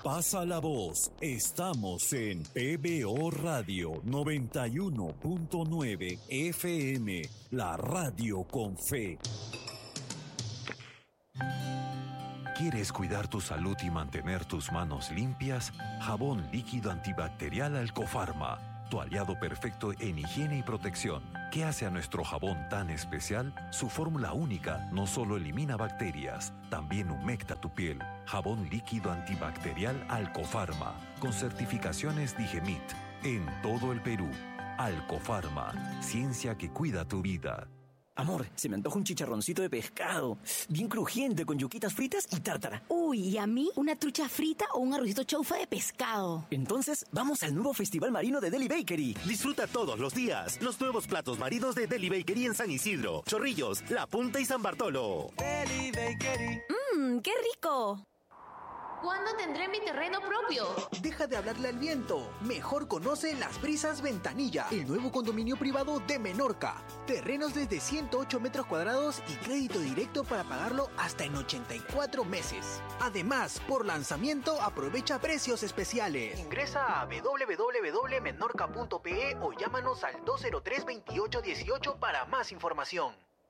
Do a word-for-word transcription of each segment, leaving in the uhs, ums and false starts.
Pasa la voz. Estamos en P B O Radio noventa y uno punto nueve F M, la radio con fe. ¿Quieres cuidar tu salud y mantener tus manos limpias? Jabón líquido antibacterial Alcofarma, tu aliado perfecto en higiene y protección. ¿Qué hace a nuestro jabón tan especial? Su fórmula única no solo elimina bacterias, también humecta tu piel. Jabón líquido antibacterial Alcofarma, con certificaciones Digemit, en todo el Perú. Alcofarma, ciencia que cuida tu vida. Amor, se me antoja un chicharroncito de pescado, bien crujiente, con yuquitas fritas y tártara. Uy, ¿y a mí? ¿Una trucha frita o un arrocito chaufa de pescado? Entonces, vamos al nuevo Festival Marino de Deli Bakery. Disfruta todos los días los nuevos platos marinos de Deli Bakery en San Isidro, Chorrillos, La Punta y San Bartolo. Deli Bakery. ¡Mmm, qué rico! ¿Cuándo tendré mi terreno propio? Deja de hablarle al viento. Mejor conoce Las Brisas Ventanilla, el nuevo condominio privado de Menorca. Terrenos desde ciento ocho metros cuadrados y crédito directo para pagarlo hasta en ochenta y cuatro meses. Además, por lanzamiento aprovecha precios especiales. Ingresa a w w w punto menorca punto p e o llámanos al dos cero tres, veintiocho dieciocho para más información.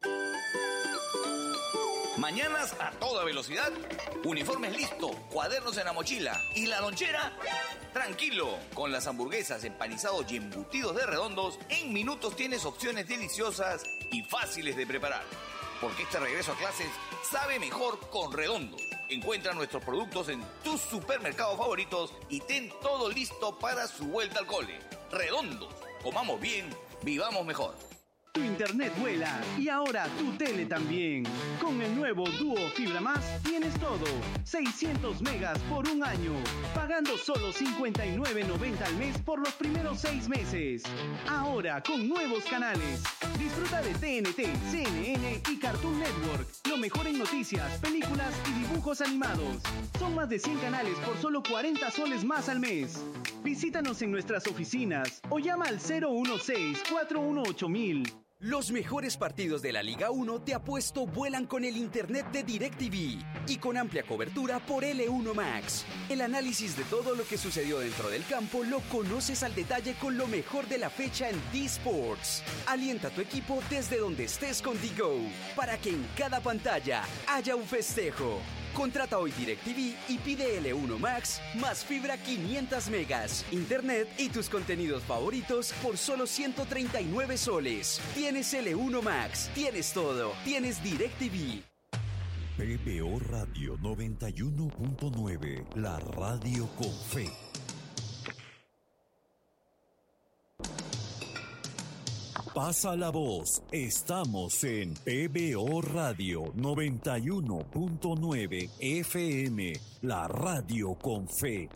Mañanas a toda velocidad, uniformes listo, cuadernos en la mochila y la lonchera, tranquilo. Con las hamburguesas, empanizados y embutidos de Redondos, en minutos tienes opciones deliciosas y fáciles de preparar. Porque este regreso a clases sabe mejor con Redondos. Encuentra nuestros productos en tus supermercados favoritos y ten todo listo para su vuelta al cole. Redondos, comamos bien, vivamos mejor. Tu internet vuela y ahora tu tele también. Con el nuevo Duo Fibra Más tienes todo. seiscientos megas por un año. Pagando solo cincuenta y nueve noventa al mes por los primeros seis meses. Ahora con nuevos canales. Disfruta de T N T, C N N y Cartoon Network. Lo mejor en noticias, películas y dibujos animados. Son más de cien canales por solo cuarenta soles más al mes. Visítanos en nuestras oficinas o llama al cero uno seis, cuatro uno ocho mil. Los mejores partidos de la Liga uno te apuesto vuelan con el internet de DirecTV y con amplia cobertura por L uno Max. El análisis de todo lo que sucedió dentro del campo lo conoces al detalle con lo mejor de la fecha en D-Sports. Alienta a tu equipo desde donde estés con D-Go para que en cada pantalla haya un festejo. Contrata hoy DirecTV y pide L uno Max más fibra quinientos megas, internet y tus contenidos favoritos por solo ciento treinta y nueve soles. Tienes L uno Max, tienes todo, tienes DirecTV. P B O Radio noventa y uno punto nueve, la radio con fe. Pasa la voz. Estamos en P B O Radio noventa y uno punto nueve F M, la radio con fe.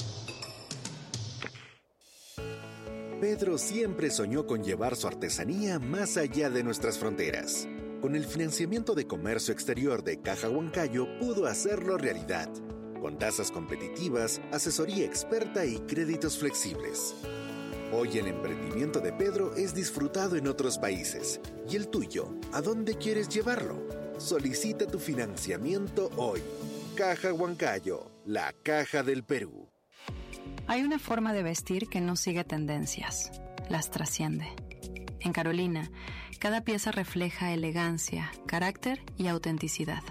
Pedro siempre soñó con llevar su artesanía más allá de nuestras fronteras. Con el financiamiento de comercio exterior de Caja Huancayo pudo hacerlo realidad, con tasas competitivas, asesoría experta y créditos flexibles. Hoy el emprendimiento de Pedro es disfrutado en otros países. ¿Y el tuyo? ¿A dónde quieres llevarlo? Solicita tu financiamiento hoy. Caja Huancayo, la caja del Perú. Hay una forma de vestir que no sigue tendencias, las trasciende. En Carolina, cada pieza refleja elegancia, carácter y autenticidad.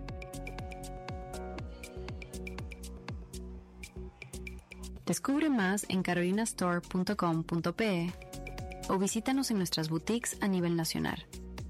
Descubre más en carolina store punto com punto pe o visítanos en nuestras boutiques a nivel nacional.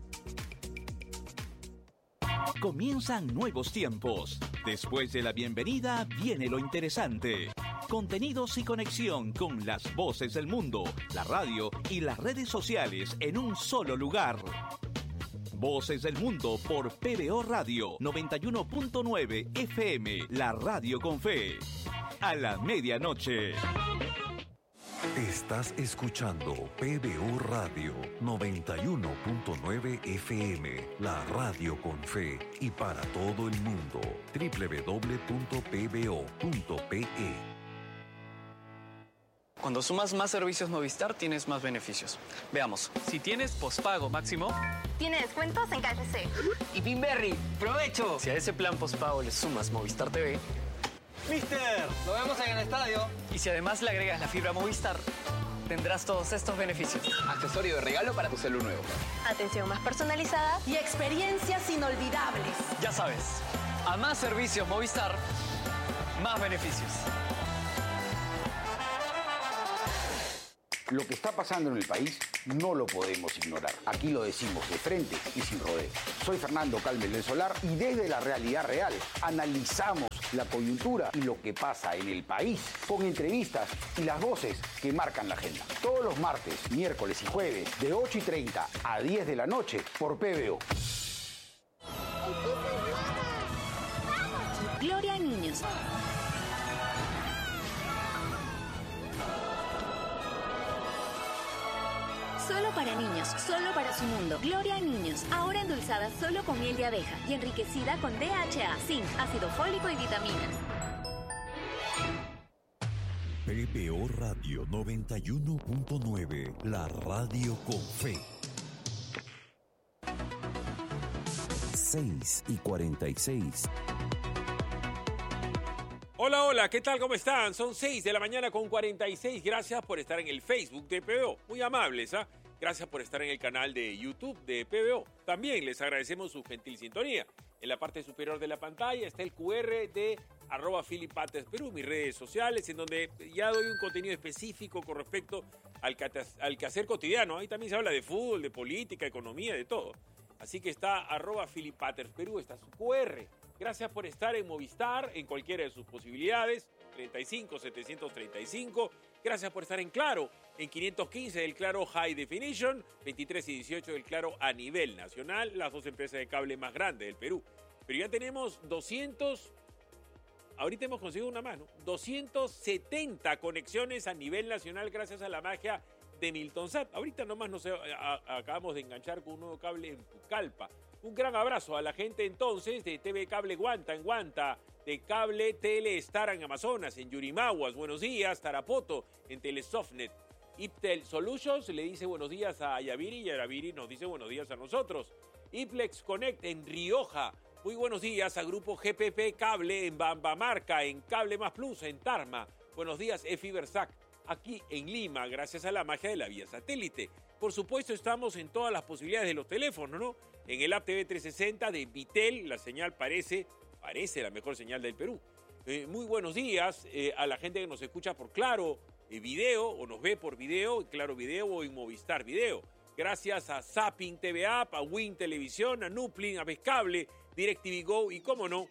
Comienzan nuevos tiempos. Después de la bienvenida viene lo interesante. Contenidos y conexión con las voces del mundo, la radio y las redes sociales en un solo lugar. Voces del Mundo por P B O Radio noventa y uno punto nueve F M, la radio con fe. A la medianoche. Estás escuchando P B O Radio noventa y uno punto nueve F M, la radio con fe y para todo el mundo. doble u doble u doble u punto p b o punto p e. Cuando sumas más servicios Movistar, tienes más beneficios. Veamos. Si tienes pospago máximo, tiene descuentos en K F C. Y Pinberry, ¡provecho! Si a ese plan pospago le sumas Movistar T V, Mister, nos vemos en el estadio. Y si además le agregas la fibra Movistar, tendrás todos estos beneficios. Accesorio de regalo para tu celu nuevo. Atención más personalizada y experiencias inolvidables. Ya sabes, a más servicios Movistar, más beneficios. Lo que está pasando en el país no lo podemos ignorar. Aquí lo decimos de frente y sin rodeo. Soy Fernando Calmel del Solar y desde la realidad real analizamos la coyuntura y lo que pasa en el país con entrevistas y las voces que marcan la agenda. Todos los martes, miércoles y jueves de ocho y treinta a diez de la noche por P B O. Gloria a niños. Solo para niños, solo para su mundo. Gloria a niños, ahora endulzada solo con miel de abeja y enriquecida con D H A, zinc, ácido fólico y vitaminas. P B O Radio noventa y uno punto nueve, la radio con fe. seis y cuarenta y seis. Hola, hola, ¿qué tal? ¿Cómo están? Son seis de la mañana con cuarenta y seis. Gracias por estar en el Facebook de P B O. Muy amables, ¿ah? ¿eh? Gracias por estar en el canal de YouTube de P B O. También les agradecemos su gentil sintonía. En la parte superior de la pantalla está el cu erre de arroba Philip Patterson Perú, mis redes sociales, en donde ya doy un contenido específico con respecto al, al quehacer cotidiano. Ahí también se habla de fútbol, de política, economía, de todo. Así que está arroba Philip Patterson Perú, está su cu erre. Gracias por estar en Movistar, en cualquiera de sus posibilidades, treinta y cinco, setecientos treinta y cinco. Gracias por estar en Claro, en quinientos quince del Claro High Definition, veintitrés y dieciocho del Claro a nivel nacional, las dos empresas de cable más grandes del Perú. Pero ya tenemos doscientos, ahorita hemos conseguido una más, ¿no? doscientas setenta conexiones a nivel nacional gracias a la magia de Miltonsat. Ahorita nomás nos a, a, acabamos de enganchar con un nuevo cable en Pucallpa. Un gran abrazo a la gente entonces de T V Cable Guanta en Guanta, de Cable Telestar en Amazonas, en Yurimaguas, buenos días, Tarapoto, en Telesoftnet. Iptel Solutions le dice buenos días a Yaviri y Yaviri nos dice buenos días a nosotros. Iplex Connect en Rioja, muy buenos días a Grupo G P P Cable en Bambamarca, en Cable Más Plus, en Tarma. Buenos días, Efibersac, aquí en Lima, gracias a la magia de la vía satélite. Por supuesto, estamos en todas las posibilidades de los teléfonos, ¿no? En el app T V trescientos sesenta de Vitel, la señal parece, parece la mejor señal del Perú. Eh, muy buenos días eh, a la gente que nos escucha por Claro eh, Video, o nos ve por video, Claro Video o en Movistar Video. Gracias a Zapping T V App, a Win Televisión, a Nuplin, a Vescable, DirecTV Go y, cómo no,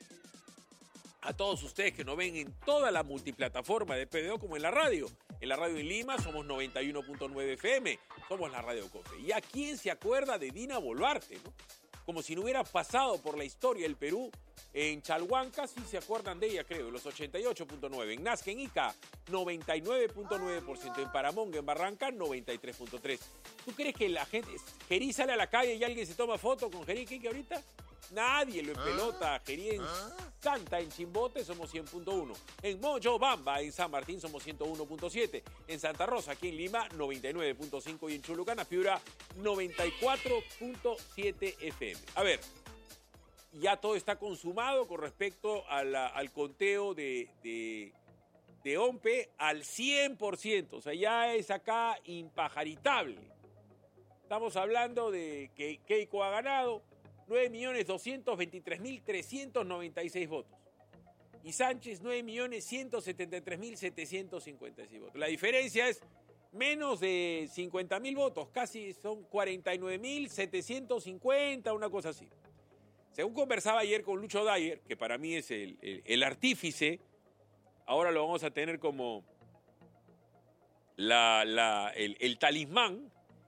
a todos ustedes que nos ven en toda la multiplataforma de P B O como en la radio. En la radio en Lima somos noventa y uno punto nueve F M, somos la radio Cofe. ¿Y a quién se acuerda de Dina Boluarte, no? Como si no hubiera pasado por la historia del Perú. En Chalhuanca sí se acuerdan de ella, creo, los ochenta y ocho punto nueve. En Nazca, en Ica, noventa y nueve punto nueve por ciento. En Paramonga, en Barranca, noventa y tres punto tres. ¿Tú crees que la gente, Gerí sale a la calle y alguien se toma foto con Gerí Quique ahorita? Nadie lo empelota. ¿Ah? Gerí en ¿Ah? Santa, en Chimbote somos cien punto uno. En Moyobamba, en San Martín somos ciento uno punto siete. En Santa Rosa, aquí en Lima, noventa y nueve punto cinco. Y en Chulucana, Piura, noventa y cuatro punto siete F M. A ver, ya todo está consumado con respecto a la, al conteo de, de, de OMPE al cien por ciento. O sea, ya es acá impajaritable. Estamos hablando de que Keiko ha ganado nueve millones doscientos veintitrés mil trescientos noventa y seis votos. Y Sánchez, nueve millones ciento setenta y tres mil setecientos cincuenta y seis votos. La diferencia es menos de cincuenta mil votos, casi son cuarenta y nueve mil setecientos cincuenta, una cosa así. Según conversaba ayer con Lucho Dyer, que para mí es el, el, el artífice, ahora lo vamos a tener como la, la, el, el talismán.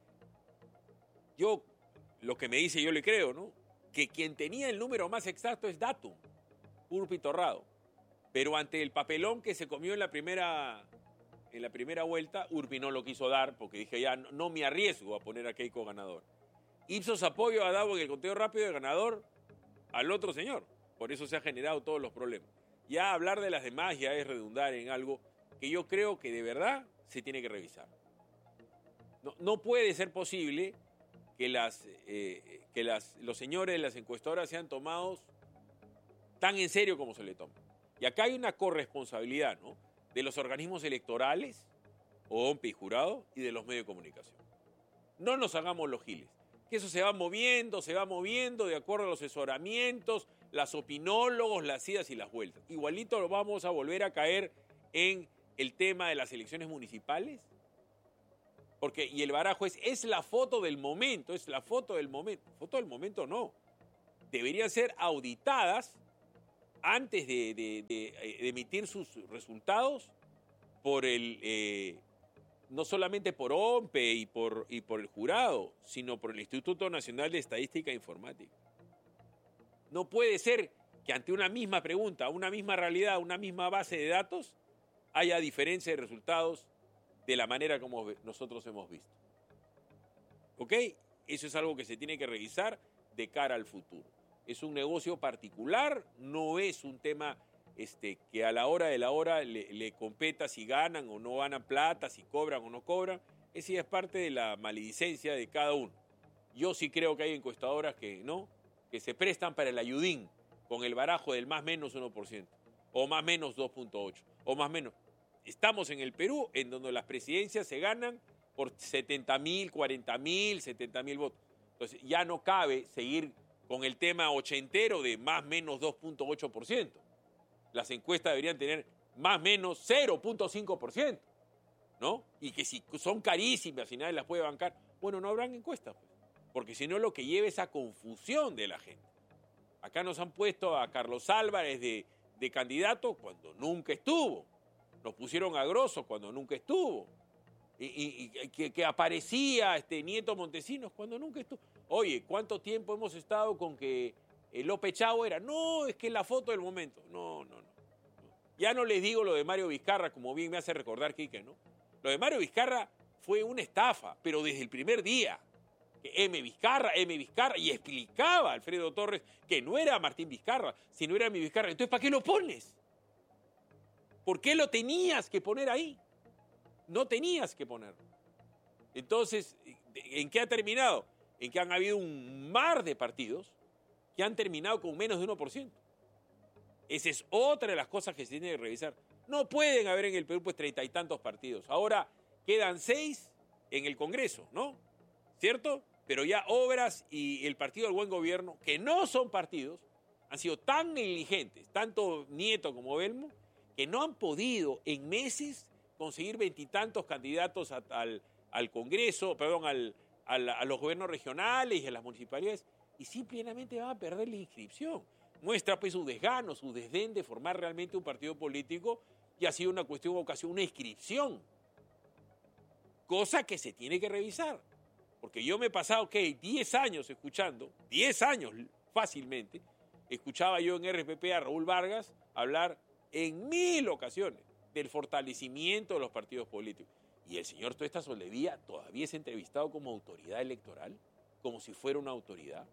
Yo, lo que me dice, yo le creo, ¿no? Que quien tenía el número más exacto es Datum, Urpi Torrado. Pero ante el papelón que se comió en la primera, en la primera vuelta, Urpi no lo quiso dar porque dije ya no, no me arriesgo a poner a Keiko ganador. Ipsos apoyo ha dado en el conteo rápido de ganador al otro señor. Por eso se han generado todos los problemas. Ya hablar de las demás ya es redundar en algo que yo creo que de verdad se tiene que revisar. No, no puede ser posible que, las, eh, que las, los señores de las encuestadoras sean tomados tan en serio como se le toma. Y acá hay una corresponsabilidad, ¿no?, de los organismos electorales, O M P y jurado, y de los medios de comunicación. No nos hagamos los giles, que eso se va moviendo, se va moviendo de acuerdo a los asesoramientos, las opinólogos, las idas y las vueltas. Igualito lo vamos a volver a caer en el tema de las elecciones municipales. Porque, y el barajo es, es la foto del momento, es la foto del momento. Foto del momento no. Deberían ser auditadas antes de, de, de, de emitir sus resultados por el, eh, no solamente por O M P y por, y por el jurado, sino por el Instituto Nacional de Estadística e Informática. No puede ser que ante una misma pregunta, una misma realidad, una misma base de datos, haya diferencia de resultados de la manera como nosotros hemos visto. ¿Ok? Eso es algo que se tiene que revisar de cara al futuro. Es un negocio particular, no es un tema este, que a la hora de la hora le, le competa si ganan o no ganan plata, si cobran o no cobran. Esa es parte de la maledicencia de cada uno. Yo sí creo que hay encuestadoras que no, que se prestan para el ayudín con el barajo del más menos uno por ciento, o más menos dos punto ocho, o más menos. Estamos en el Perú, en donde las presidencias se ganan por setenta mil, cuarenta mil, setenta mil votos. Entonces ya no cabe seguir con el tema ochentero de más menos dos punto ocho por ciento. Las encuestas deberían tener más menos cero punto cinco por ciento, ¿no? Y que si son carísimas y nadie las puede bancar, bueno, no habrán encuestas, pues, porque si no lo que lleva es a confusión de la gente. Acá nos han puesto a Carlos Álvarez de, de candidato cuando nunca estuvo. Nos pusieron a Grosso cuando nunca estuvo. Y, y, y que, que aparecía este Nieto Montesinos cuando nunca estuvo. Oye, ¿cuánto tiempo hemos estado con que el López Chao era? No, es que es la foto del momento. No, no, no. Ya no les digo lo de Mario Vizcarra, como bien me hace recordar Quique, ¿no? Lo de Mario Vizcarra fue una estafa, pero desde el primer día. Que M. Vizcarra, M. Vizcarra, y explicaba a Alfredo Torres que no era Martín Vizcarra, sino era mi Vizcarra. Entonces, ¿para qué lo pones? ¿Por qué lo tenías que poner ahí? No tenías que ponerlo. Entonces, ¿en qué ha terminado? En que han habido un mar de partidos que han terminado con menos de uno por ciento. Esa es otra de las cosas que se tiene que revisar. No pueden haber en el Perú pues treinta y tantos partidos. Ahora quedan seis en el Congreso, ¿no? ¿Cierto? Pero ya Obras y el Partido del Buen Gobierno, que no son partidos, han sido tan negligentes, tanto Nieto como Belmo, que no han podido en meses conseguir veintitantos candidatos a, al, al Congreso, perdón, al, al, a los gobiernos regionales y a las municipalidades, y simplemente van a perder la inscripción. Muestra pues su desgano, su desdén de formar realmente un partido político, y ha sido una cuestión de ocasión, una inscripción. Cosa que se tiene que revisar. Porque yo me he pasado, ¿qué? diez años escuchando, diez años fácilmente, escuchaba yo en R P P a Raúl Vargas hablar en mil ocasiones del fortalecimiento de los partidos políticos. Y el señor Tuesta Soldevilla todavía es entrevistado como autoridad electoral, como si fuera una autoridad.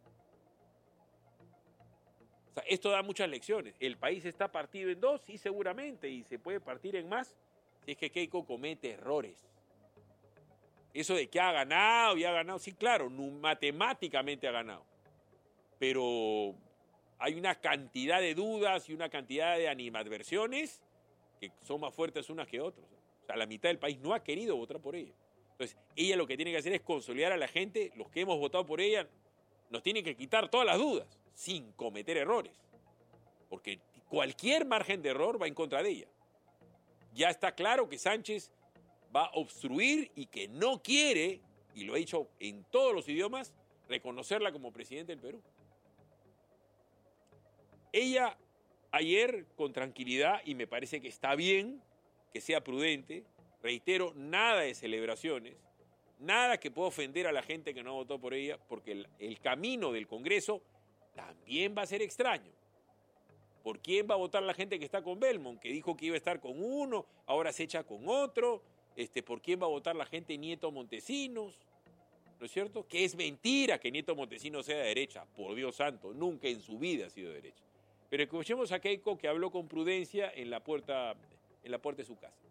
O sea, esto da muchas lecciones. El país está partido en dos, sí, seguramente, y se puede partir en más si es que Keiko comete errores. Eso de que ha ganado y ha ganado, sí, claro, matemáticamente ha ganado. Pero hay una cantidad de dudas y una cantidad de animadversiones que son más fuertes unas que otras. O sea, la mitad del país no ha querido votar por ella. Entonces, ella lo que tiene que hacer es consolidar a la gente, los que hemos votado por ella, nos tienen que quitar todas las dudas, sin cometer errores. Porque cualquier margen de error va en contra de ella. Ya está claro que Sánchez va a obstruir y que no quiere, y lo ha dicho en todos los idiomas, reconocerla como presidente del Perú. Ella ayer, con tranquilidad, y me parece que está bien, que sea prudente, reitero, nada de celebraciones, nada que pueda ofender a la gente que no votó por ella, porque el, el camino del Congreso también va a ser extraño. ¿Por quién va a votar la gente que está con Belmont, que dijo que iba a estar con uno, ahora se echa con otro? Este, ¿Por quién va a votar la gente Nieto Montesinos? ¿No es cierto? Que es mentira que Nieto Montesinos sea de derecha, por Dios santo, nunca en su vida ha sido de derecha. Pero escuchemos a Keiko, que habló con prudencia en la puerta, en la puerta de su casa.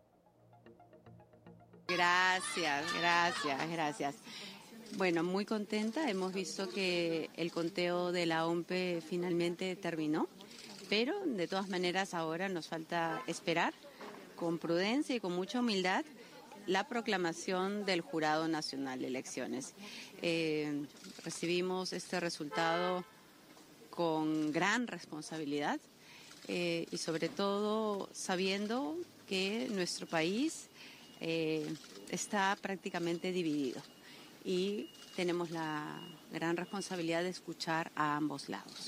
Gracias, gracias, gracias. Bueno, muy contenta. Hemos visto que el conteo de la O M P finalmente terminó. pero de todas maneras ahora nos falta esperar con prudencia y con mucha humildad la proclamación del Jurado Nacional de Elecciones. Eh, recibimos este resultado con gran responsabilidad eh, y sobre todo sabiendo que nuestro país eh, está prácticamente dividido y tenemos la gran responsabilidad de escuchar a ambos lados.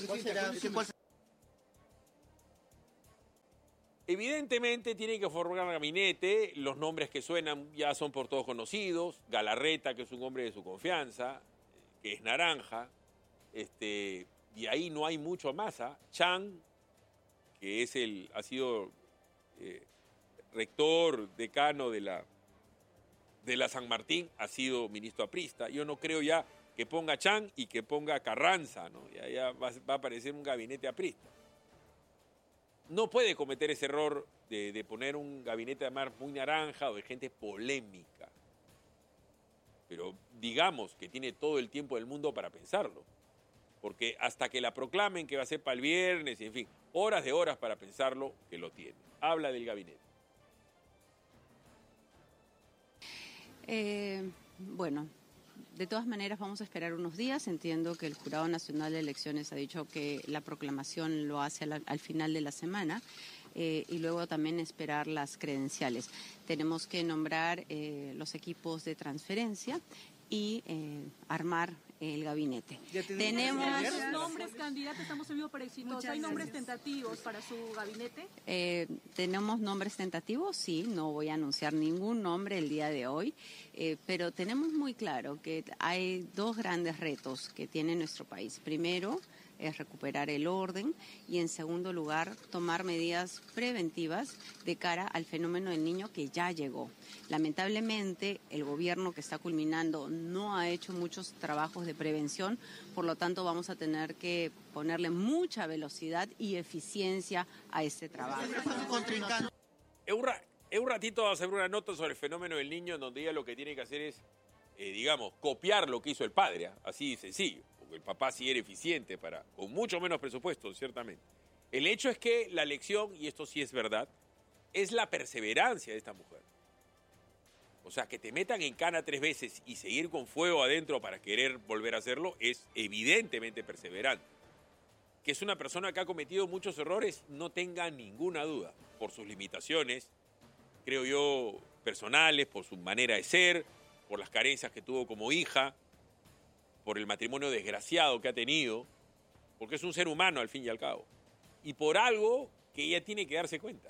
Evidentemente tiene que formar un gabinete, los nombres que suenan ya son por todos conocidos, Galarreta, que es un hombre de su confianza, que es naranja, este, y ahí no hay mucho más, ¿eh? Chang, que es el, ha sido eh, rector, decano de la, de la San Martín, ha sido ministro aprista. Yo no creo ya que ponga Chang y que ponga Carranza, ¿no? Ya, ya va, va a aparecer un gabinete aprista. No puede cometer ese error de, de poner un gabinete de mar muy naranja o de gente polémica. Pero digamos que tiene todo el tiempo del mundo para pensarlo. Porque hasta que la proclamen que va a ser para el viernes, y en fin, horas de horas para pensarlo, que lo tiene. Habla del gabinete. Eh, bueno, de todas maneras vamos a esperar unos días. Entiendo que el Jurado Nacional de Elecciones ha dicho que la proclamación lo hace al, al final de la semana eh, y luego también esperar las credenciales. Tenemos que nombrar eh, los equipos de transferencia y eh, armar el gabinete. Tenemos nombres candidatos, estamos en vivo para Éxitos. ¿Hay nombres tentativos para su gabinete? Eh, tenemos nombres tentativos, sí, no voy a anunciar ningún nombre el día de hoy, eh, pero tenemos muy claro que hay dos grandes retos que tiene nuestro país. Primero, es recuperar el orden y en segundo lugar tomar medidas preventivas de cara al fenómeno del niño que ya llegó. Lamentablemente el gobierno que está culminando no ha hecho muchos trabajos de prevención, por lo tanto vamos a tener que ponerle mucha velocidad y eficiencia a este trabajo. En un, ra- en un ratito vamos a hacer una nota sobre el fenómeno del niño en donde ella lo que tiene que hacer es, eh, digamos, copiar lo que hizo el padre, ¿eh? Así de sencillo. El papá sí era eficiente, para, con mucho menos presupuesto, ciertamente. El hecho es que la lección, y esto sí es verdad, es la perseverancia de esta mujer. O sea, que te metan en cana tres veces y seguir con fuego adentro para querer volver a hacerlo es evidentemente perseverante. Que es una persona que ha cometido muchos errores, no tenga ninguna duda, por sus limitaciones, creo yo, personales, por su manera de ser, por las carencias que tuvo como hija, por el matrimonio desgraciado que ha tenido, porque es un ser humano al fin y al cabo, y por algo que ella tiene que darse cuenta.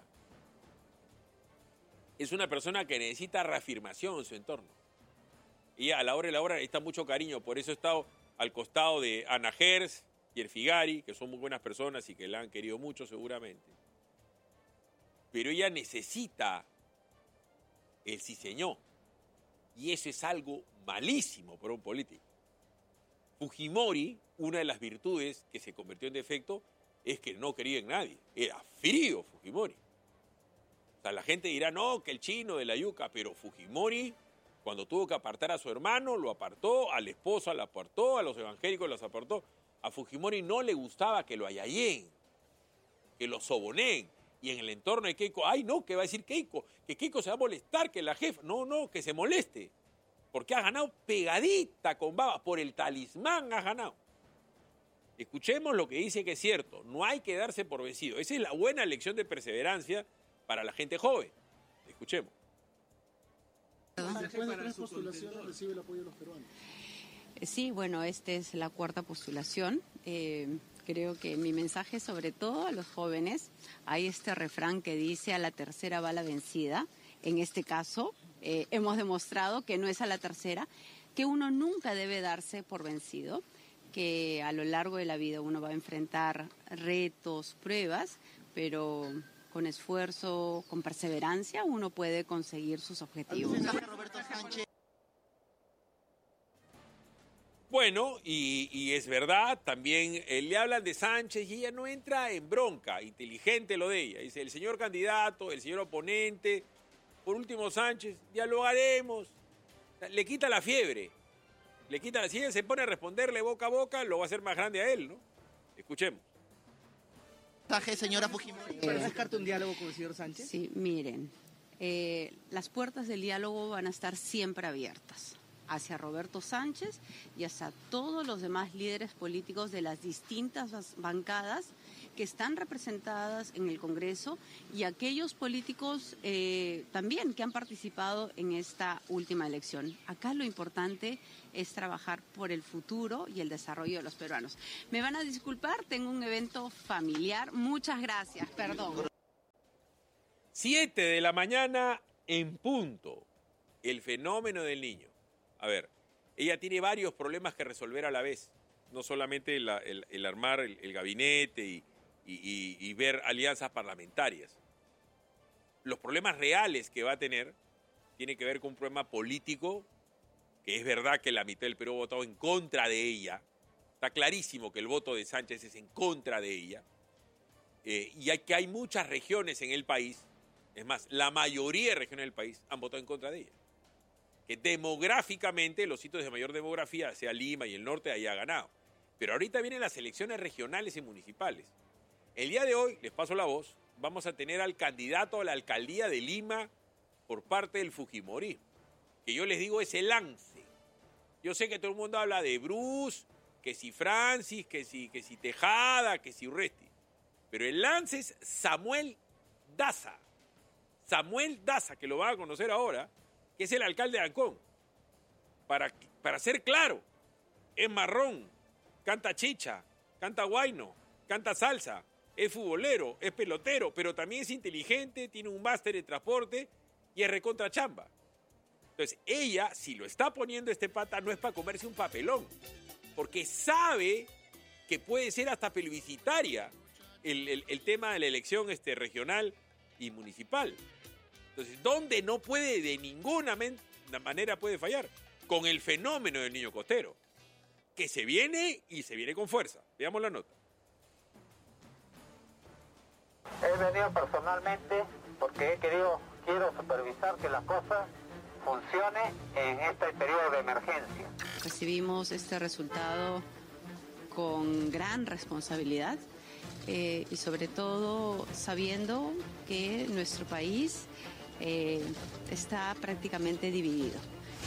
Es una persona que necesita reafirmación en su entorno. Ella a la hora de la hora necesita mucho cariño, por eso he estado al costado de Ana Gers y el Figari, que son muy buenas personas y que la han querido mucho seguramente. Pero ella necesita el sí señor, y eso es algo malísimo para un político. Fujimori, una de las virtudes que se convirtió en defecto es que no quería en nadie. Era frío Fujimori. O sea, la gente dirá, no, que el chino de la yuca, pero Fujimori, cuando tuvo que apartar a su hermano, lo apartó, a la esposa la apartó, a los evangélicos los apartó. A Fujimori no le gustaba que lo ayayen, que lo sobonen. Y en el entorno de Keiko, ay no, ¿qué va a decir Keiko? Que Keiko se va a molestar, que la jefa, no, no, que se moleste. Porque ha ganado pegadita con baba, por el talismán ha ganado. Escuchemos lo que dice que es cierto, no hay que darse por vencido. Esa es la buena lección de perseverancia para la gente joven. Escuchemos. Después de tres postulaciones recibe el apoyo de los peruanos. Sí, bueno, esta es la cuarta postulación. Eh, creo que mi mensaje, sobre todo a los jóvenes, hay este refrán que dice a la tercera va la vencida. En este caso, eh, hemos demostrado que no es a la tercera, que uno nunca debe darse por vencido, que a lo largo de la vida uno va a enfrentar retos, pruebas, pero con esfuerzo, con perseverancia, uno puede conseguir sus objetivos. Bueno, y, y es verdad, también eh, le hablan de Sánchez y ella no entra en bronca, inteligente lo de ella. Dice, el señor candidato, el señor oponente, por último Sánchez, dialogaremos. Le quita la fiebre, le quita la... Si ella se pone a responderle boca a boca, lo va a hacer más grande a él, ¿no? Escuchemos. Señora Fujimori. ¿Pero descarta un diálogo con el señor Sánchez? Sí, miren, eh, las puertas del diálogo van a estar siempre abiertas hacia Roberto Sánchez y hacia todos los demás líderes políticos de las distintas bancadas que están representadas en el Congreso y aquellos políticos eh, también que han participado en esta última elección. Acá lo importante es trabajar por el futuro y el desarrollo de los peruanos. Me van a disculpar, tengo un evento familiar. Muchas gracias, perdón. Siete de la mañana en punto. El fenómeno del niño. A ver, ella tiene varios problemas que resolver a la vez. No solamente la, el, el armar el, el gabinete y, y, y, y ver alianzas parlamentarias. Los problemas reales que va a tener tienen que ver con un problema político, que es verdad que la mitad del Perú ha votado en contra de ella. Está clarísimo que el voto de Sánchez es en contra de ella. Eh, y hay, que hay muchas regiones en el país, es más, la mayoría de regiones del país han votado en contra de ella. Que demográficamente, los sitios de mayor demografía, sea Lima y el norte, haya ganado. Pero ahorita vienen las elecciones regionales y municipales. El día de hoy, les paso la voz, vamos a tener al candidato a la alcaldía de Lima por parte del Fujimorismo, que yo les digo es el lance. Yo sé que todo el mundo habla de Bruce, que si Francis, que si, que si Tejada, que si Urresti. Pero el lance es Samuel Daza. Samuel Daza, que lo van a conocer ahora, que es el alcalde de Ancón. Para, para ser claro, es marrón, canta chicha, canta guayno, canta salsa, es futbolero, es pelotero, pero también es inteligente, tiene un máster en transporte y es recontra chamba. Entonces, ella, si lo está poniendo este pata, no es para comerse un papelón, porque sabe que puede ser hasta plebiscitaria el, el, el tema de la elección este, regional y municipal. Entonces, ¿dónde no puede, de ninguna men- manera puede fallar? Con el fenómeno del niño costero, que se viene y se viene con fuerza. Veamos la nota. He venido personalmente porque he querido, quiero supervisar que las cosas funcionen en este periodo de emergencia. Recibimos este resultado con gran responsabilidad eh, y sobre todo sabiendo que nuestro país eh, está prácticamente dividido.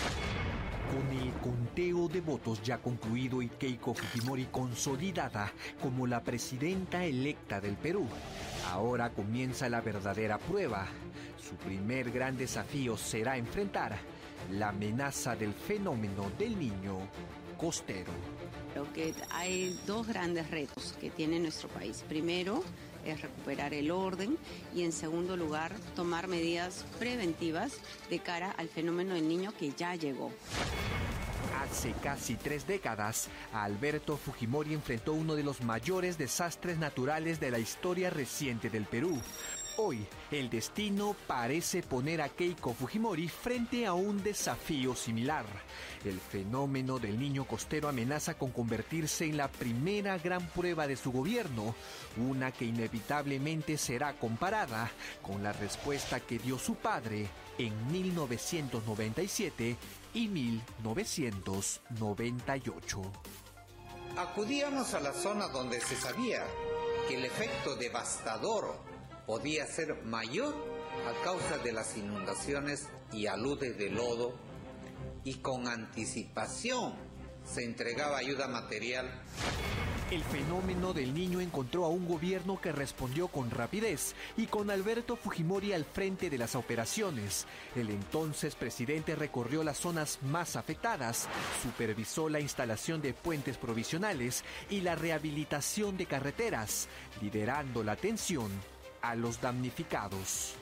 Con el conteo de votos ya concluido y Keiko Fujimori consolidada como la presidenta electa del Perú, ahora comienza la verdadera prueba. Su primer gran desafío será enfrentar la amenaza del fenómeno del niño costero. Creo que hay dos grandes retos que tiene nuestro país. Primero es recuperar el orden y en segundo lugar tomar medidas preventivas de cara al fenómeno del niño que ya llegó. Hace casi tres décadas, Alberto Fujimori enfrentó uno de los mayores desastres naturales de la historia reciente del Perú. Hoy, el destino parece poner a Keiko Fujimori frente a un desafío similar. El fenómeno del niño costero amenaza con convertirse en la primera gran prueba de su gobierno, una que inevitablemente será comparada con la respuesta que dio su padre en mil novecientos noventa y siete y mil novecientos noventa y ocho. Acudíamos a la zona donde se sabía que el efecto devastador podía ser mayor a causa de las inundaciones y aludes de lodo, y con anticipación se entregaba ayuda material. El fenómeno del niño encontró a un gobierno que respondió con rapidez y con Alberto Fujimori al frente de las operaciones. El entonces presidente recorrió las zonas más afectadas, supervisó la instalación de puentes provisionales y la rehabilitación de carreteras, liderando la atención a los damnificados.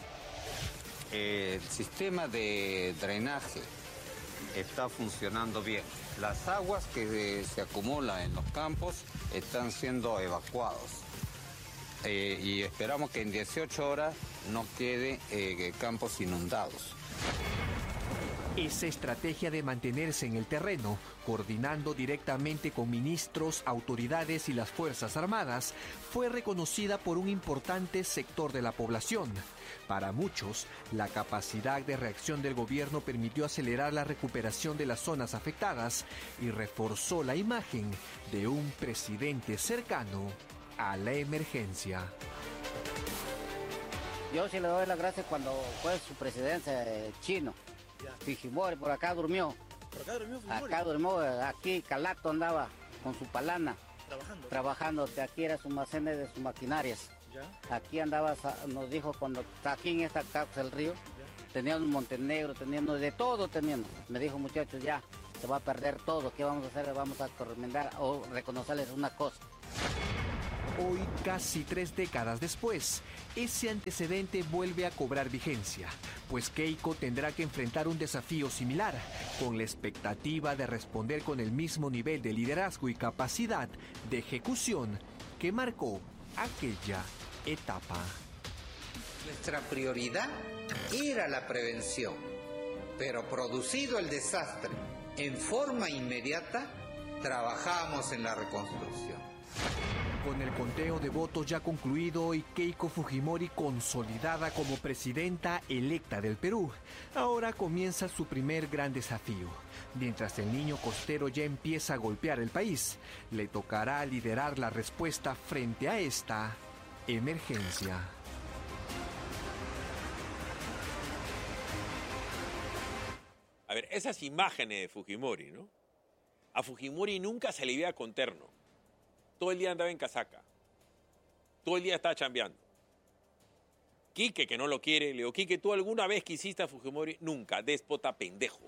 El sistema de drenaje está funcionando bien. Las aguas que se acumulan en los campos están siendo evacuados. Eh, y esperamos que en dieciocho horas no queden eh, campos inundados. Esa estrategia de mantenerse en el terreno, coordinando directamente con ministros, autoridades y las Fuerzas Armadas, fue reconocida por un importante sector de la población. Para muchos, la capacidad de reacción del gobierno permitió acelerar la recuperación de las zonas afectadas y reforzó la imagen de un presidente cercano a la emergencia. Yo sí le doy las gracias cuando fue su presidencia eh, chino. Fujimori por acá durmió. ¿Por acá durmió Fujimori? Acá durmió, aquí Calato andaba con su palana. Trabajando. Trabajando, de aquí era su almacén de sus maquinarias. ¿Ya? Aquí andaba, nos dijo cuando aquí en esta casa del río, ¿ya? Teníamos Montenegro, teníamos de todo teníamos. Me dijo, muchachos, ya, se va a perder todo. ¿Qué vamos a hacer? Vamos a recomendar o reconocerles una cosa. Hoy, casi tres décadas después, ese antecedente vuelve a cobrar vigencia, pues Keiko tendrá que enfrentar un desafío similar, con la expectativa de responder con el mismo nivel de liderazgo y capacidad de ejecución que marcó aquella etapa. Nuestra prioridad era la prevención, pero producido el desastre, en forma inmediata, trabajamos en la reconstrucción. Con el conteo de votos ya concluido y Keiko Fujimori consolidada como presidenta electa del Perú, ahora comienza su primer gran desafío. Mientras el niño costero ya empieza a golpear el país, le tocará liderar la respuesta frente a esta emergencia. A ver, esas imágenes de Fujimori, ¿no? A Fujimori nunca se le veía con terno. Todo el día andaba en casaca. Todo el día estaba chambeando. Quique, que no lo quiere, le digo, Quique, ¿tú alguna vez quisiste a Fujimori? Nunca, déspota pendejo.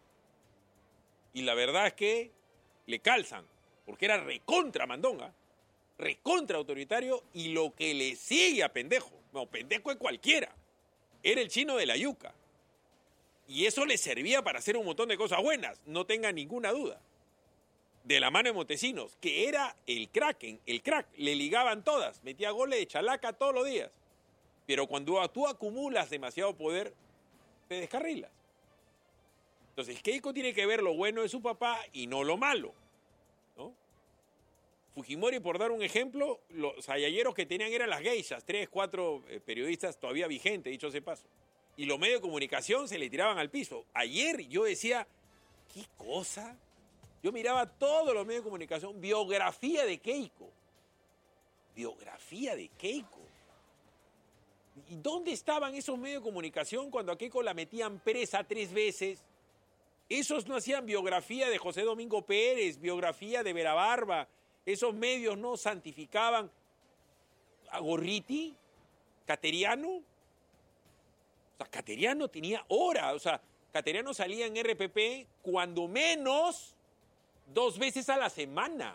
Y la verdad es que le calzan, porque era recontra mandonga, recontra autoritario, y lo que le sigue a pendejo, no, pendejo es cualquiera, era el chino de la yuca. Y eso le servía para hacer un montón de cosas buenas, no tenga ninguna duda. De la mano de Montesinos, que era el Kraken, el crack, le ligaban todas, metía goles de chalaca todos los días. Pero cuando tú acumulas demasiado poder, te descarrilas. Entonces, Keiko tiene que ver lo bueno de su papá y no lo malo, ¿no? Fujimori, por dar un ejemplo, los ayayeros que tenían eran las geishas, tres, cuatro eh, periodistas todavía vigentes, dicho ese paso. Y los medios de comunicación se le tiraban al piso. Ayer yo decía, ¿qué cosa? Yo miraba todos los medios de comunicación, biografía de Keiko. Biografía de Keiko. ¿Y dónde estaban esos medios de comunicación cuando a Keiko la metían presa tres veces? Esos no hacían biografía de José Domingo Pérez, biografía de Vera Barba. Esos medios no santificaban a Gorriti, Cateriano. O sea, Cateriano tenía hora. O sea, Cateriano salía en R P P cuando menos dos veces a la semana.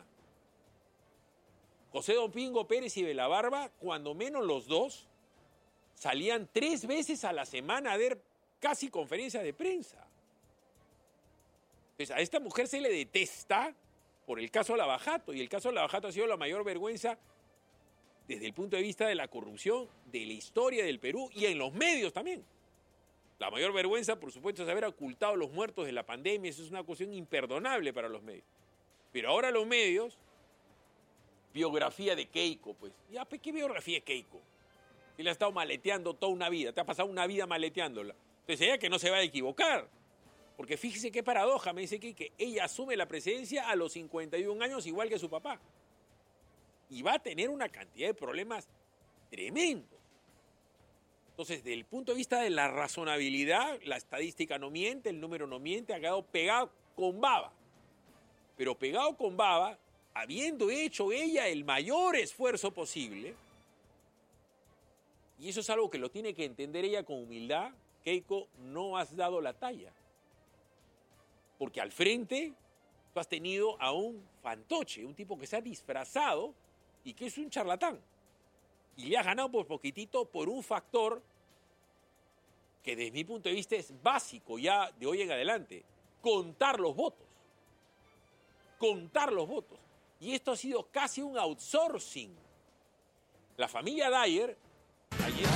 José Domingo Pérez y Vera Barba, cuando menos los dos, salían tres veces a la semana a dar casi conferencias de prensa. Entonces, a esta mujer se le detesta por el caso Lavajato, y el caso Lavajato ha sido la mayor vergüenza desde el punto de vista de la corrupción, de la historia del Perú y en los medios también. La mayor vergüenza, por supuesto, es haber ocultado los muertos de la pandemia. Eso es una cuestión imperdonable para los medios. Pero ahora los medios, biografía de Keiko, pues. Ya, ¿qué biografía de Keiko? Si le ha estado maleteando toda una vida, te ha pasado una vida maleteándola. Entonces ella que no se va a equivocar. Porque fíjese qué paradoja, me dice que ella asume la presidencia a los cincuenta y un años igual que su papá. Y va a tener una cantidad de problemas tremendos. Entonces, desde el punto de vista de la razonabilidad, la estadística no miente, el número no miente, ha quedado pegado con baba. Pero pegado con baba, habiendo hecho ella el mayor esfuerzo posible, y eso es algo que lo tiene que entender ella con humildad, Keiko, no has dado la talla. Porque al frente tú has tenido a un fantoche, un tipo que se ha disfrazado y que es un charlatán. Y le has ganado por poquitito por un factor que desde mi punto de vista es básico ya de hoy en adelante. Contar los votos. Contar los votos. Y esto ha sido casi un outsourcing. La familia Dyer ayer...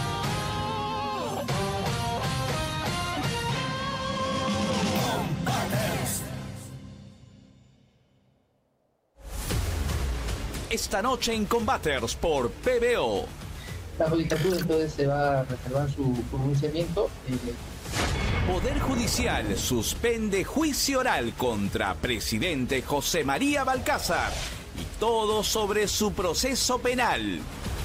Esta noche en Combaters por P B O. La judicatura entonces se va a reservar su pronunciamiento. Eh... Poder Judicial suspende juicio oral contra presidente José María Balcázar y todo sobre su proceso penal.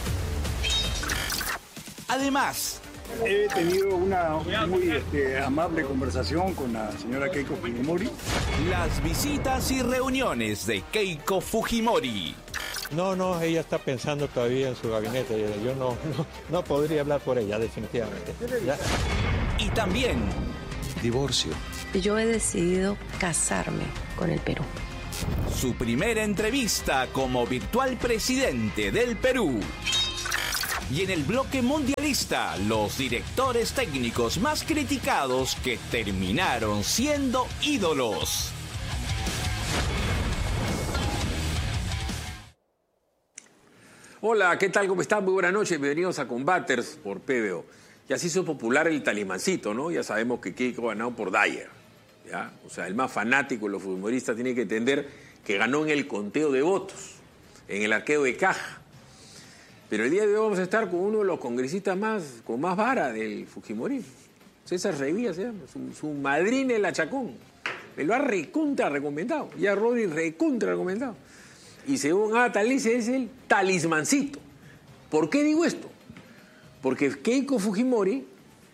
Además, he tenido una muy este, amable conversación con la señora Keiko Fujimori. Las visitas y reuniones de Keiko Fujimori. No, no, ella está pensando todavía en su gabinete. Yo no, no, no podría hablar por ella, definitivamente. ¿Ya? Y también... divorcio. Yo he decidido casarme con el Perú. Su primera entrevista como virtual presidente del Perú. Y en el bloque mundialista, los directores técnicos más criticados que terminaron siendo ídolos. Hola, ¿qué tal? ¿Cómo están? Muy buenas noches. Bienvenidos a Combaters por P B O. Ya se hizo popular el talismancito, ¿no? Ya sabemos que Keiko ha ganado por Dyer, ¿ya? O sea, el más fanático de los futbolistas tiene que entender que ganó en el conteo de votos, en el arqueo de caja. Pero el día de hoy vamos a estar con uno de los congresistas más, con más vara del Fujimori. César Revilla se llama, su, su madrina el Achacón. Me lo ha recontra recomendado. Ya Rodri recontra recomendado. Y según Atalice es el talismancito. ¿Por qué digo esto? Porque Keiko Fujimori,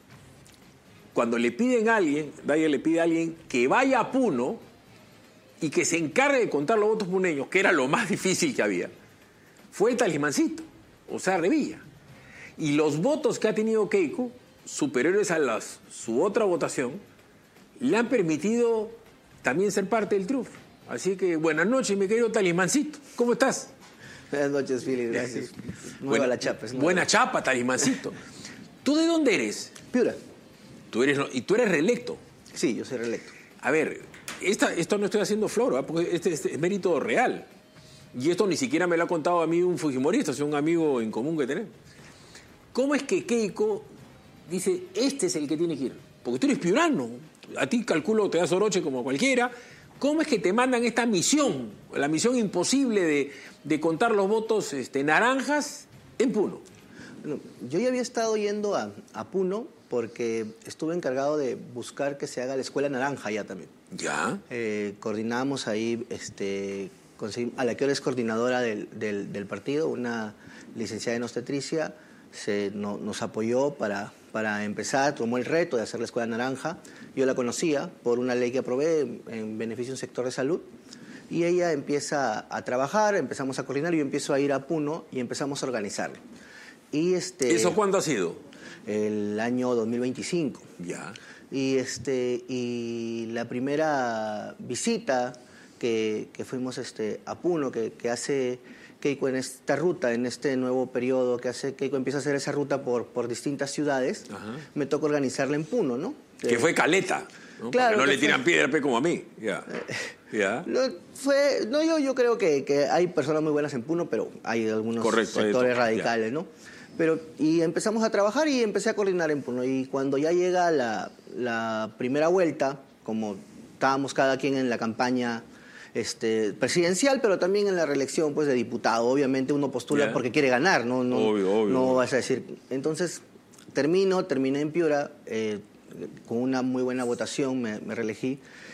cuando le piden a alguien, Dyer le pide a alguien que vaya a Puno y que se encargue de contar los votos puneños, que era lo más difícil que había, fue el talismancito, o sea, Revilla. Y los votos que ha tenido Keiko, superiores a las, su otra votación, le han permitido también ser parte del triunfo. Así que buenas noches, mi querido talismancito. ¿Cómo estás? Buenas noches, Fili, gracias. Nueva buena, la chapa. Es buena chapa, talismancito. ¿Tú de dónde eres? Piura. ¿Tú eres, ¿Y tú eres reelecto? Sí, yo soy reelecto. A ver, esta, esto no estoy haciendo floro, ¿eh? Porque este, este es mérito real. Y esto ni siquiera me lo ha contado a mí un fujimorista, es un amigo en común que tenemos. ¿Cómo es que Keiko dice, este es el que tiene que ir? Porque tú eres piurano. A ti, calculo, te das oroche como cualquiera. ¿Cómo es que te mandan esta misión, la misión imposible de, de contar los votos este, naranjas en Puno? Bueno, yo ya había estado yendo a, a Puno porque estuve encargado de buscar que se haga la escuela naranja ya también. ¿Ya? Eh, coordinamos ahí, este, a la que ahora es coordinadora del, del, del partido, una licenciada en obstetricia, se, no, nos apoyó para, para empezar, tomó el reto de hacer la escuela naranja. Yo la conocía por una ley que aprobé en beneficio de un sector de salud y ella empieza a trabajar, empezamos a coordinar y yo empiezo a ir a Puno y empezamos a organizarlo. Y este, ¿Eso cuándo ha sido? El año dos mil veinticinco. Ya. Y, este, y la primera visita que, que fuimos este, a Puno, que, que hace Keiko en esta ruta, en este nuevo periodo que hace Keiko, empieza a hacer esa ruta por, por distintas ciudades, ajá, me toca organizarla en Puno, ¿no? Que fue caleta, ¿no? Claro. Porque no le fue... tiran piedra como a mí. Ya. Ya. No, fue, no yo, yo creo que, que hay personas muy buenas en Puno, pero hay algunos Correcto, sectores hay radicales, ya, ¿no? Pero, y empezamos a trabajar y empecé a coordinar en Puno. Y cuando ya llega la, la primera vuelta, como estábamos cada quien en la campaña este, presidencial, pero también en la reelección pues, de diputado, obviamente uno postula yeah. porque quiere ganar, ¿no? No, obvio, obvio, no obvio. vas a decir... Entonces, termino, terminé en Piura, eh, con una muy buena votación, me, me reelegí,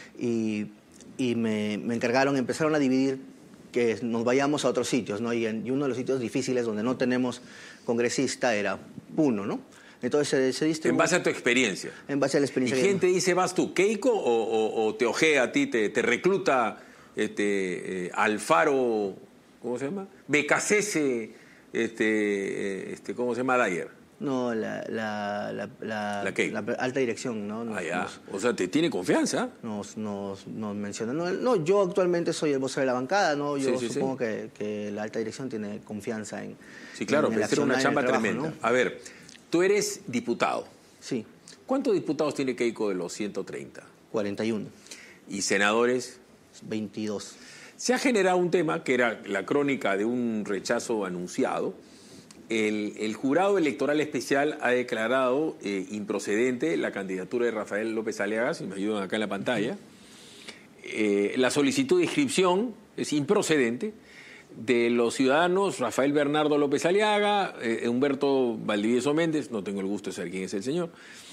y, y me, me encargaron, empezaron a dividir que nos vayamos a otros sitios, ¿no? Y, en, y uno de los sitios difíciles donde no tenemos congresista era Puno, ¿no? Entonces se, se distribuye... En base a tu experiencia. En base a la experiencia. ¿Y quién te dice, vas tú, Keiko, o, o, o te ojea a ti, te, te recluta este, eh, Alfaro, ¿cómo se llama? Becasese, este, este, ¿cómo se llama? Dyer. No, la, la, la, la, ¿La, qué? la alta dirección, ¿no? Nos, ah, ya. Nos, o sea, ¿te tiene confianza? Nos, nos, nos menciona. No, no, yo actualmente soy el vocero de la bancada, ¿no? Yo sí, sí, supongo sí. Que, que la alta dirección tiene confianza en... Sí, claro, pero es una chamba trabajo, tremenda. ¿No? A ver, tú eres diputado. Sí. ¿Cuántos diputados tiene Keiko de los ciento treinta? cuarenta y uno. ¿Y senadores? veintidós. Se ha generado un tema que era la crónica de un rechazo anunciado. El, el jurado electoral especial ha declarado eh, improcedente la candidatura de Rafael López Aliaga, si me ayudan acá en la pantalla. Eh, la solicitud de inscripción es improcedente de los ciudadanos Rafael Bernardo López Aliaga, eh, Humberto Valdivieso Méndez, no tengo el gusto de saber quién es el señor,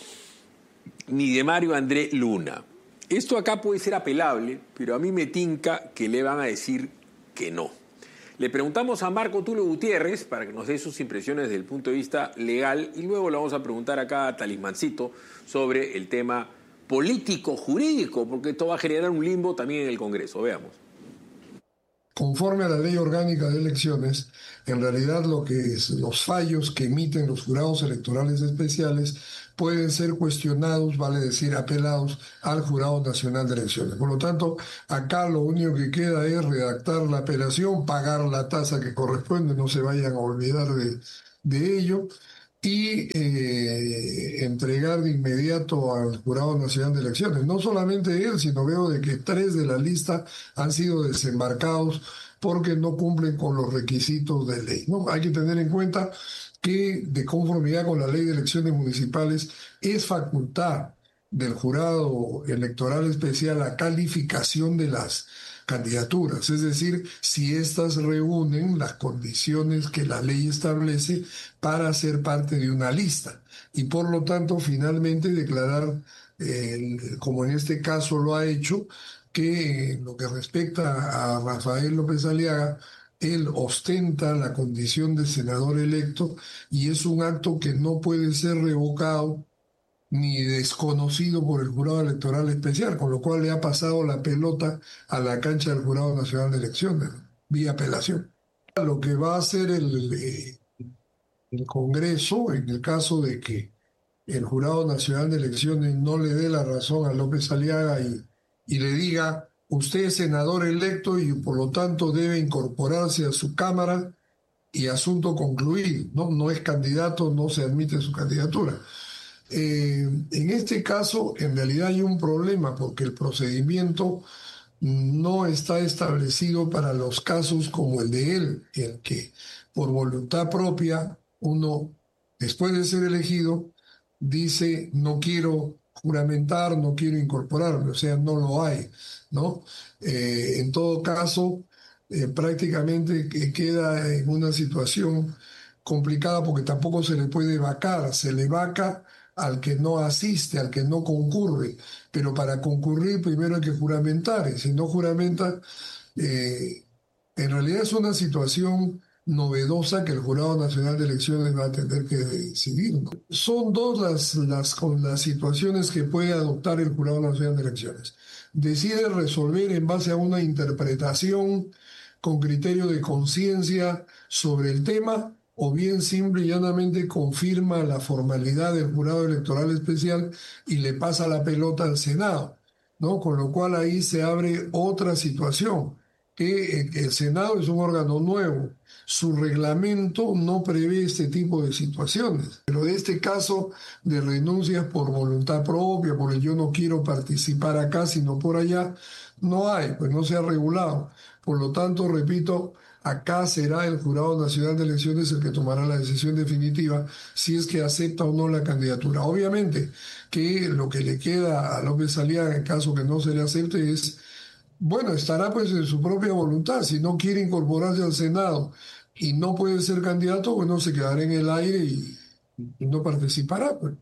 ni de Mario André Luna. Esto acá puede ser apelable, pero a mí me tinca que le van a decir que no. Le preguntamos a Marco Tulio Gutiérrez para que nos dé sus impresiones desde el punto de vista legal y luego le vamos a preguntar acá a Talismancito sobre el tema político-jurídico, porque esto va a generar un limbo también en el Congreso. Veamos. Conforme a la Ley Orgánica de Elecciones, en realidad lo que es, los fallos que emiten los jurados electorales especiales pueden ser cuestionados, vale decir, apelados al Jurado Nacional de Elecciones. Por lo tanto, acá lo único que queda es redactar la apelación, pagar la tasa que corresponde, no se vayan a olvidar de, de ello, y eh, entregar de inmediato al Jurado Nacional de Elecciones. No solamente él, sino veo de que tres de la lista han sido desembarcados porque no cumplen con los requisitos de ley, ¿no? Hay que tener en cuenta que, de conformidad con la Ley de Elecciones Municipales, es facultad del Jurado Electoral Especial la calificación de las candidaturas, es decir, si éstas reúnen las condiciones que la ley establece para ser parte de una lista y por lo tanto finalmente declarar, eh, como en este caso lo ha hecho, que en lo que respecta a Rafael López Aliaga, él ostenta la condición de senador electo y es un acto que no puede ser revocado ni desconocido por el Jurado Electoral Especial, con lo cual le ha pasado la pelota a la cancha del Jurado Nacional de Elecciones, vía apelación. Lo que va a hacer el, el Congreso, en el caso de que el Jurado Nacional de Elecciones no le dé la razón a López Aliaga y, y le diga, usted es senador electo y por lo tanto debe incorporarse a su Cámara y asunto concluido, ¿no? No es candidato, no se admite su candidatura. Eh, en este caso, en realidad hay un problema porque el procedimiento no está establecido para los casos como el de él, en que por voluntad propia uno, después de ser elegido, dice no quiero juramentar, no quiero incorporarme, o sea, no lo hay, ¿no? Eh, en todo caso, eh, prácticamente queda en una situación complicada porque tampoco se le puede vacar, se le vaca al que no asiste, al que no concurre, pero para concurrir primero hay que juramentar, y si no juramenta, eh, en realidad es una situación novedosa que el Jurado Nacional de Elecciones va a tener que decidir, ¿no? Son dos las, las, con las situaciones que puede adoptar el Jurado Nacional de Elecciones. Decide resolver en base a una interpretación con criterio de conciencia sobre el tema, o bien simple y llanamente confirma la formalidad del Jurado Electoral Especial y le pasa la pelota al Senado, ¿no? Con lo cual ahí se abre otra situación, que el Senado es un órgano nuevo, su reglamento no prevé este tipo de situaciones, pero de este caso de renuncias por voluntad propia, por el yo no quiero participar acá sino por allá, no hay, pues no se ha regulado. Por lo tanto, repito, acá será el Jurado Nacional de Elecciones el que tomará la decisión definitiva si es que acepta o no la candidatura. Obviamente que lo que le queda a López Aliaga en caso que no se le acepte es, bueno, estará pues en su propia voluntad. Si no quiere incorporarse al Senado y no puede ser candidato, bueno, se quedará en el aire y, y no participará, pues.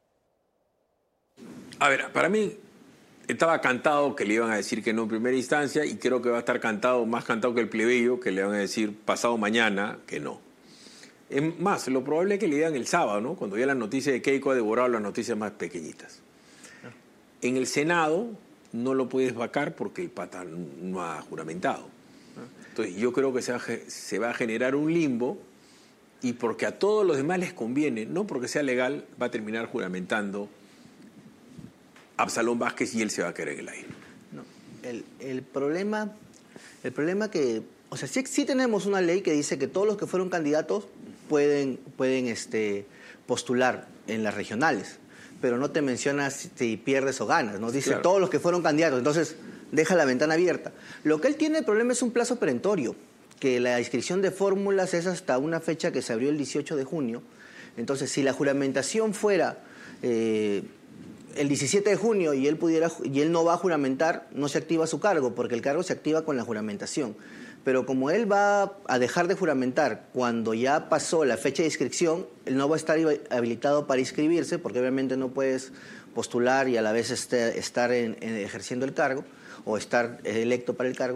A ver, para mí estaba cantado que le iban a decir que no en primera instancia y creo que va a estar cantado, más cantado que el plebeyo, que le van a decir pasado mañana que no. Es más, lo probable es que le digan el sábado, ¿no? Cuando ya la noticia de Keiko ha devorado las noticias más pequeñitas. En el Senado no lo puedes vacar porque el pata no ha juramentado. Entonces yo creo que se va, se va a generar un limbo y porque a todos los demás les conviene, no porque sea legal, va a terminar juramentando Absalón Vázquez y él se va a quedar en el aire. No, el, el problema, el problema que, o sea, sí, sí tenemos una ley que dice que todos los que fueron candidatos pueden, pueden este, postular en las regionales, pero no te menciona si pierdes o ganas, ¿no? Dice claro, todos los que fueron candidatos, entonces deja la ventana abierta. Lo que él tiene el problema es un plazo perentorio, que la inscripción de fórmulas es hasta una fecha que se abrió el dieciocho de junio, entonces si la juramentación fuera Eh, el diecisiete de junio y él pudiera y él no va a juramentar, no se activa su cargo, porque el cargo se activa con la juramentación. Pero como él va a dejar de juramentar cuando ya pasó la fecha de inscripción, él no va a estar habilitado para inscribirse, porque obviamente no puedes postular y a la vez este, estar en, en ejerciendo el cargo o estar electo para el cargo.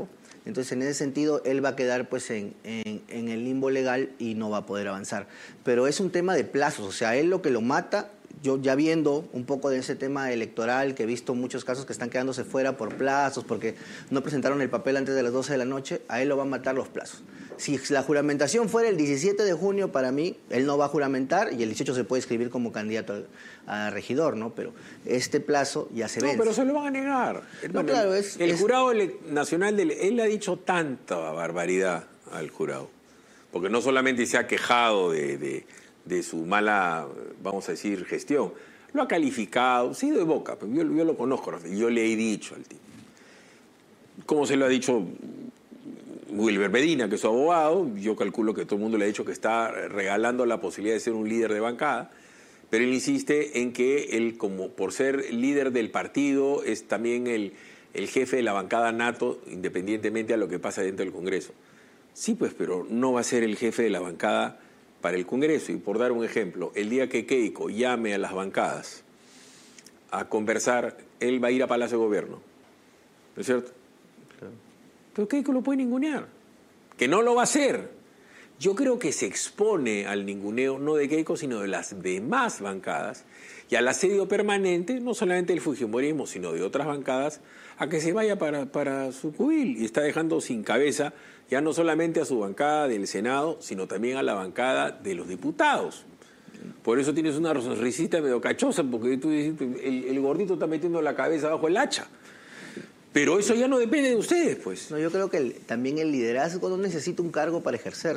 Entonces, en ese sentido, él va a quedar pues en, en, en el limbo legal y no va a poder avanzar. Pero es un tema de plazos, o sea, él lo que lo mata, yo ya viendo un poco de ese tema electoral, que he visto muchos casos que están quedándose fuera por plazos, porque no presentaron el papel antes de las doce de la noche, a él lo van a matar los plazos. Si la juramentación fuera el diecisiete de junio, para mí, él no va a juramentar y el dieciocho se puede escribir como candidato a, a regidor, ¿no? Pero este plazo ya se ve. No, pero se lo van a negar. No, claro, es, el es... jurado nacional, del, él ha dicho tanta barbaridad al jurado, porque no solamente se ha quejado de, de, de su mala, vamos a decir, gestión, lo ha calificado, sí de boca, pero yo, yo lo conozco, yo le he dicho al tipo. Como se lo ha dicho Wilber Medina, que es su abogado, yo calculo que todo el mundo le ha dicho que está regalando la posibilidad de ser un líder de bancada, pero él insiste en que él, como por ser líder del partido, es también el, el jefe de la bancada nato, independientemente a lo que pasa dentro del Congreso. Sí, pues, pero no va a ser el jefe de la bancada para el Congreso. Y por dar un ejemplo, el día que Keiko llame a las bancadas a conversar, él va a ir a Palacio de Gobierno, ¿no es cierto? Claro. Pero Keiko lo puede ningunear, que no lo va a hacer. Yo creo que se expone al ninguneo no de Keiko, sino de las demás bancadas y al asedio permanente, no solamente del fujimorismo, sino de otras bancadas, a que se vaya para, para su cubil, y está dejando sin cabeza ya no solamente a su bancada del Senado, sino también a la bancada de los diputados. Por eso tienes una sonrisita medio cachosa, porque tú dices, el, el gordito está metiendo la cabeza bajo el hacha. Pero eso ya no depende de ustedes, pues. No, yo creo que el, también el liderazgo no necesita un cargo para ejercer.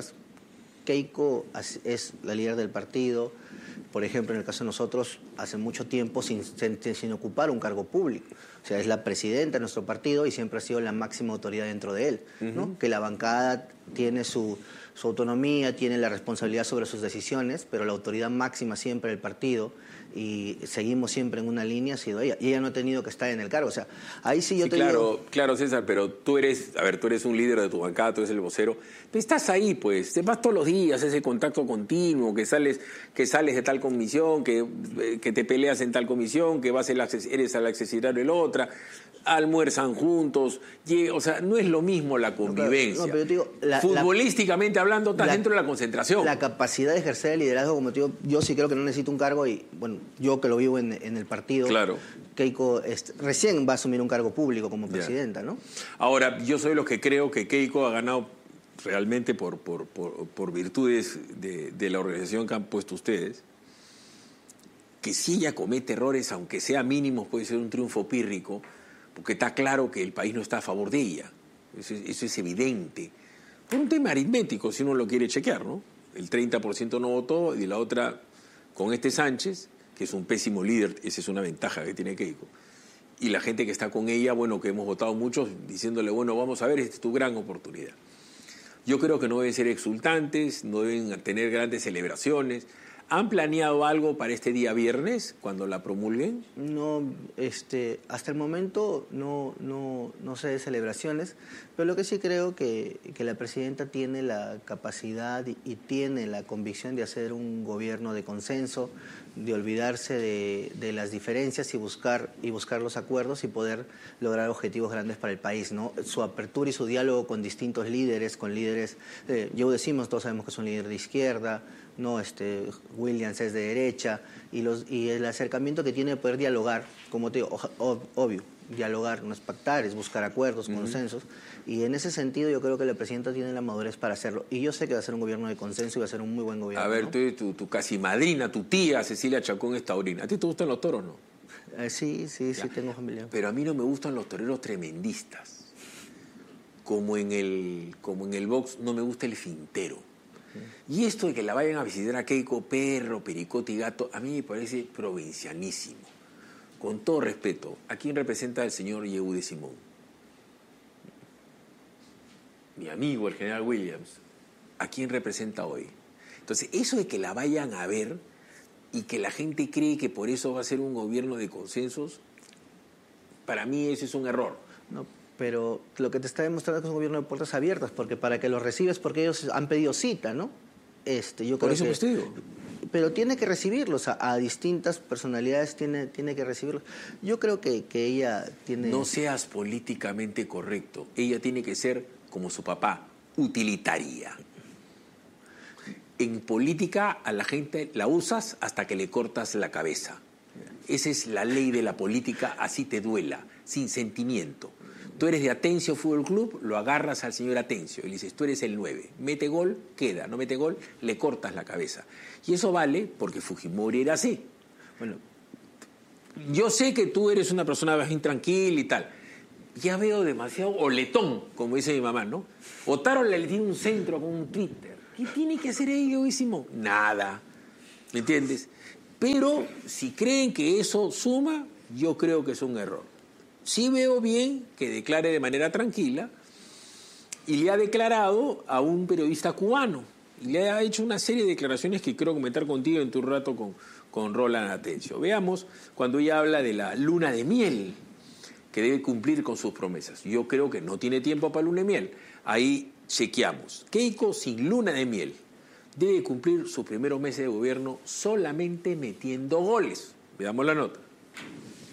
Keiko es la líder del partido, por ejemplo, en el caso de nosotros, hace mucho tiempo sin, sin, sin ocupar un cargo público. O sea, es la presidenta de nuestro partido y siempre ha sido la máxima autoridad dentro de él, ¿no? Uh-huh. Que la bancada tiene su, su autonomía, tiene la responsabilidad sobre sus decisiones, pero la autoridad máxima siempre del partido, y seguimos siempre en una línea, ha sido ella. Y ella no ha tenido que estar en el cargo. O sea, ahí sí yo sí, te claro, digo... Claro, César, pero tú eres, a ver, tú eres un líder de tu bancada, tú eres el vocero, pero estás ahí, pues, te vas todos los días, ese contacto continuo, que sales, que sales de tal comisión, que, que te peleas en tal comisión, que vas el acces, eres al accesitario de la otra, almuerzan juntos, llega, o sea, no es lo mismo la convivencia. No, pero, no, pero yo digo, la, futbolísticamente la, hablando, estás la, dentro de la concentración. La capacidad de ejercer el liderazgo, como te digo, yo sí creo que no necesito un cargo y, bueno, yo que lo vivo en, en el partido, claro. Keiko este, recién va a asumir un cargo público como presidenta, ya. ¿no? Ahora, yo soy los que creo que Keiko ha ganado realmente por, por, por, por virtudes de, de la organización que han puesto ustedes, que si ella comete errores, aunque sea mínimos, puede ser un triunfo pírrico, porque está claro que el país no está a favor de ella. Eso es, eso es evidente. Por un tema aritmético, si uno lo quiere chequear, ¿no? El treinta por ciento no votó y la otra con este Sánchez, que es un pésimo líder, esa es una ventaja que tiene Keiko. Y la gente que está con ella, bueno, que hemos votado muchos, diciéndole, bueno, vamos a ver, esta es tu gran oportunidad. Yo creo que no deben ser exultantes, no deben tener grandes celebraciones. ¿Han planeado algo para este día viernes, cuando la promulguen? No, este, hasta el momento no, no, no sé de celebraciones, pero lo que sí creo que, que la presidenta tiene la capacidad y, y tiene la convicción de hacer un gobierno de consenso, de olvidarse de, de las diferencias y buscar, y buscar los acuerdos y poder lograr objetivos grandes para el país, ¿no? Su apertura y su diálogo con distintos líderes, con líderes, eh, yo decimos, todos sabemos que es un líder de izquierda, no, este, Williams es de derecha, y, los, y el acercamiento que tiene de poder dialogar, como te digo, ob, obvio, dialogar, no es pactar, es buscar acuerdos, uh-huh. consensos, y en ese sentido yo creo que la presidenta tiene la madurez para hacerlo, y yo sé que va a ser un gobierno de consenso y va a ser un muy buen gobierno. A ver, ¿no? tú, tu, tu casi madrina, tu tía Cecilia Chacón es taurina. ¿A ti te gustan los toros, no? Eh, sí, sí, ya. sí, tengo familia. Pero a mí no me gustan los toreros tremendistas. Como en el, como en el box no me gusta el fintero. Y esto de que la vayan a visitar a Keiko, perro, pericote y gato, a mí me parece provincianísimo. Con todo respeto, ¿a quién representa el señor Yehude Simón? Mi amigo, el general Williams. ¿A quién representa hoy? Entonces, eso de que la vayan a ver y que la gente cree que por eso va a ser un gobierno de consensos, para mí eso es un error. No. Pero lo que te está demostrando es que es un gobierno de puertas abiertas, porque para que los recibes, porque ellos han pedido cita, ¿no? Este, yo creo Por eso que, pues te digo. pero tiene que recibirlos, a, a distintas personalidades tiene, tiene que recibirlos. Yo creo que, que ella tiene... No seas políticamente correcto. Ella tiene que ser, como su papá, utilitaria. En política a la gente la usas hasta que le cortas la cabeza. Esa es la ley de la política, así te duela, sin sentimiento. Tú eres de Atencio Fútbol Club, lo agarras al señor Atencio y le dices, tú eres el nueve. Mete gol, queda. No mete gol, le cortas la cabeza. Y eso vale porque Fujimori era así. Bueno, yo sé que tú eres una persona bien tranquila y tal. Ya veo demasiado oletón, como dice mi mamá, ¿no? Otaro le tiene un centro con un Twitter. ¿Qué tiene que hacer ella, Simón? Nada. ¿Me entiendes? Pero si creen que eso suma, yo creo que es un error. Sí veo bien que declare de manera tranquila y le ha declarado a un periodista cubano y le ha hecho una serie de declaraciones que quiero comentar contigo en tu rato con, con Roland Atencio. Veamos cuando ella habla de la luna de miel que debe cumplir con sus promesas. Yo creo que no tiene tiempo para luna de miel. Ahí chequeamos. Keiko sin luna de miel debe cumplir sus primeros meses de gobierno solamente metiendo goles. Veamos la nota.